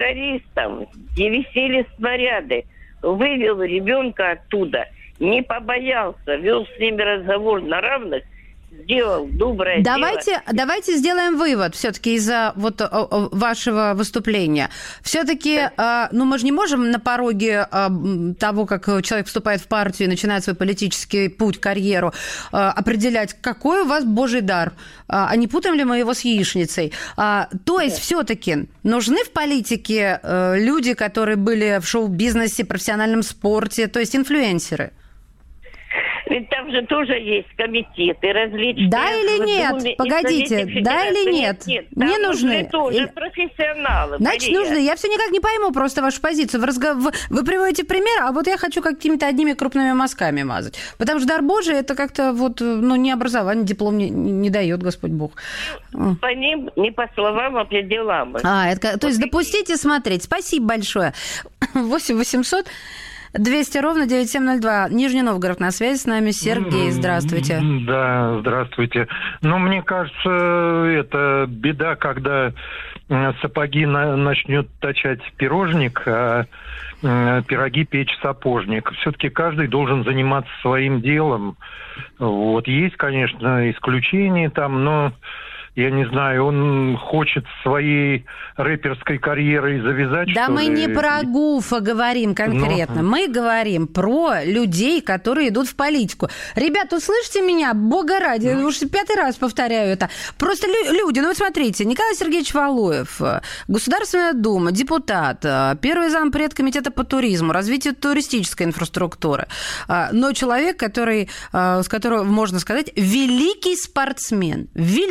террористам, где висели снаряды, вывел ребенка оттуда, не побоялся, вел с ними разговор на равных, сделал доброе дело. Давайте сделаем вывод все-таки из-за вот вашего выступления. Все-таки, мы же не можем на пороге того, как человек вступает в партию и начинает свой политический путь, карьеру, определять, какой у вас божий дар. А не путаем ли мы его с яичницей? То есть все-таки нужны в политике люди, которые были в шоу-бизнесе, профессиональном спорте, то есть инфлюенсеры? Ведь там же тоже есть комитеты различные. Да или нет? Погодите, да или нет? Нет, не нужны. Тоже профессионалы. Значит, нужны. Я все никак не пойму просто вашу позицию. Вы приводите пример, а вот я хочу какими-то одними крупными мазками мазать. Потому что дар Божий это как-то не образование, диплом не дает Господь Бог. По ним, не по словам, а по делам. То есть допустите смотреть. Спасибо большое. 8 800 200 ровно 9702. Нижний Новгород на связи с нами. Сергей, здравствуйте. Да, здравствуйте. Мне кажется, это беда, когда сапоги начнет точать пирожник, а пироги печь сапожник. Все-таки каждый должен заниматься своим делом. Есть, конечно, исключения там, но... Я не знаю, он хочет своей рэперской карьерой завязать, да, что мы ли? не про Гуфа говорим конкретно. Мы говорим про людей, которые идут в политику. Ребята, услышьте меня, бога ради, уж 5-й раз повторяю это. Просто люди, вот смотрите, Николай Сергеевич Валуев, Государственная Дума, депутат, первый зампред комитета по туризму, развитию туристической инфраструктуры. Но человек, с которого можно сказать, великий спортсмен.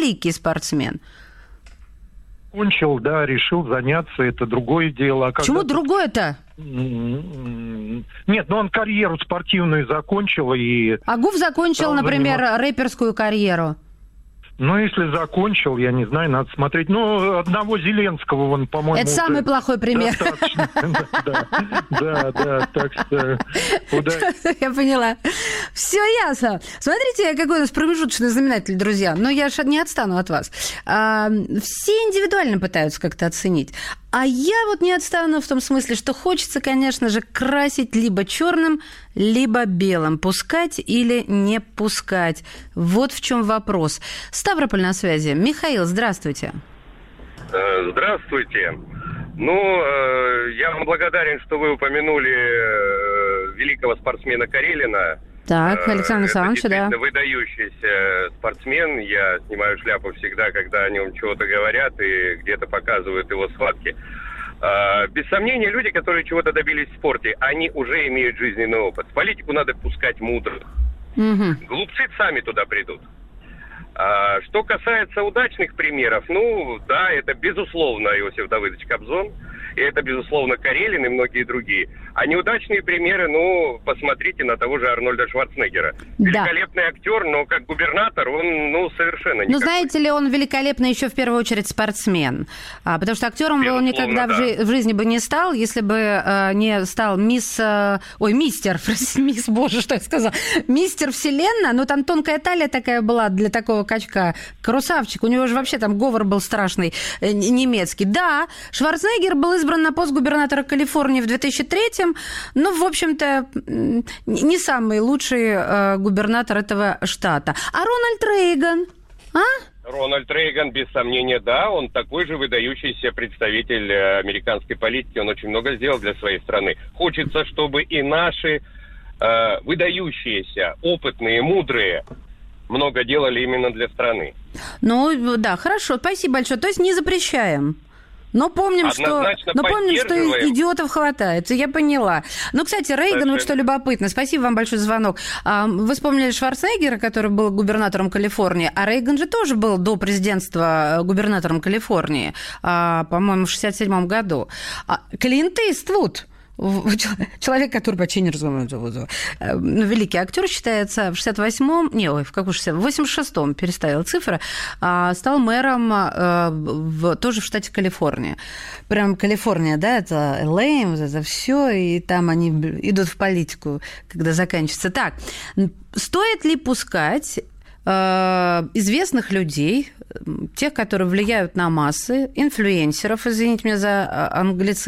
Кончил, да, решил заняться, это другое дело. Почему другое-то? Нет, он карьеру спортивную закончил и... А Гуф закончил, например, рэперскую карьеру. Если закончил, я не знаю, надо смотреть. Одного Зеленского, он, по-моему... Это самый плохой пример. Да, так что... Я поняла. Все ясно. Смотрите, какой у нас промежуточный знаменатель, друзья. Но я же не отстану от вас. Все индивидуально пытаются как-то оценить. А я не отстану в том смысле, что хочется, конечно же, красить либо черным, либо белым. Пускать или не пускать. Вот в чем вопрос. Ставрополь на связи. Михаил, здравствуйте. Здравствуйте. Я вам благодарен, что вы упомянули великого спортсмена Карелина. Так, Александр Александрович, да. Это выдающийся спортсмен. Я снимаю шляпу всегда, когда о нем чего-то говорят и где-то показывают его схватки. Без сомнения, люди, которые чего-то добились в спорте, они уже имеют жизненный опыт. В политику надо пускать мудрых. Глупцы сами туда придут. Что касается удачных примеров, да, это безусловно Иосиф Давыдович Кобзон, и это безусловно Карелин и многие другие. А неудачные примеры, посмотрите на того же Арнольда Шварценеггера. Да. Великолепный актер, но как губернатор он, совершенно никакой. Знаете ли, он великолепный еще в первую очередь спортсмен. Потому что актером он никогда в жизни бы не стал, если бы не стал мистер, боже, что я сказала, мистер Вселенная, там тонкая талия такая была для такого качка. Красавчик, у него же вообще там говор был страшный, немецкий. Да, Шварценеггер был избран на пост губернатора Калифорнии в 2003-м, в общем-то, не самый лучший губернатор этого штата. А Рональд Рейган? Рональд Рейган, без сомнения, да, он такой же выдающийся представитель американской политики, он очень много сделал для своей страны. Хочется, чтобы и наши выдающиеся, опытные, мудрые много делали именно для страны. Да, хорошо, спасибо большое. То есть не запрещаем. Но помним, что идиотов хватает. Я поняла. Кстати, Рейган, что любопытно. Спасибо вам большое за звонок. Вы вспомнили Шварценеггера, который был губернатором Калифорнии, а Рейган же тоже был до президентства губернатором Калифорнии, по-моему, в 1967 году. Клинт Иствуд, человек, который почти не разговаривает, великий актер, считается, в 86-м, переставил цифры, стал мэром тоже в штате Калифорния. Прям Калифорния, да, это LA, это все, и там они идут в политику, когда заканчивается. Так, стоит ли пускать известных людей, тех, которые влияют на массы, инфлюенсеров, извините меня за англицизм,